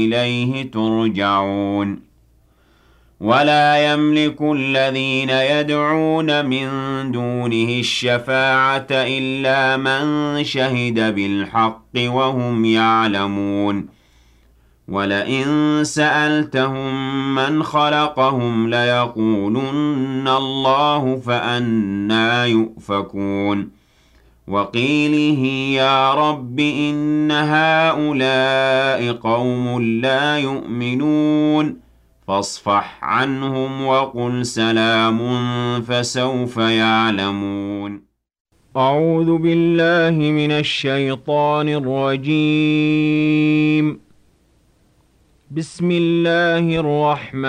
إليه ترجعون ولا يملك الذين يدعون من دونه الشفاعة إلا من شهد بالحق وهم يعلمون ولئن سألتهم من خلقهم ليقولن الله فأنى يؤفكون وقيله يا رب إن هؤلاء قوم لا يؤمنون فاصفح عنهم وقل سلام فسوف يعلمون أعوذ بالله من الشيطان الرجيم بسم الله الرحمن